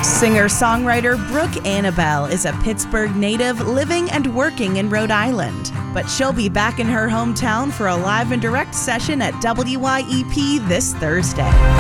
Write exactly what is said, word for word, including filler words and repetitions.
Singer-songwriter Brooke Annabelle is a Pittsburgh native living and working in Rhode Island. But she'll be back in her hometown for a live and direct session at W Y E P this Thursday.